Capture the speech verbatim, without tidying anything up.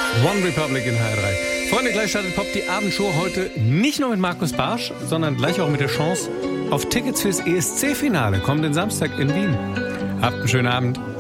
One Republic in H R drei. Freunde, gleich startet Pop die Abendshow heute nicht nur mit Markus Barsch, sondern gleich auch mit der Chance auf Tickets fürs E S C-Finale kommenden Samstag in Wien. Habt einen schönen Abend.